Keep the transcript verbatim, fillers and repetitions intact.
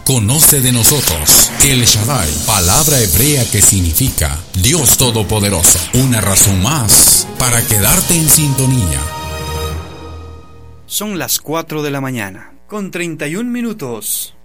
Conoce de nosotros El Shaddai, palabra hebrea que significa Dios Todopoderoso. Una razón más para quedarte en sintonía. Son las cuatro de la mañana, con treinta y un minutos.